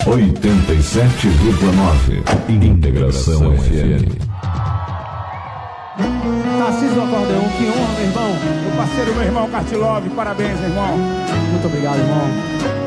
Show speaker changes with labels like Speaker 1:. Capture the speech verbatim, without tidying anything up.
Speaker 1: oitenta e sete vírgula nove Integração F M.
Speaker 2: Tarcísio Acordeon, que honra, meu irmão.
Speaker 3: Meu parceiro, meu irmão Cartilove, parabéns, meu irmão.
Speaker 2: Muito obrigado, irmão.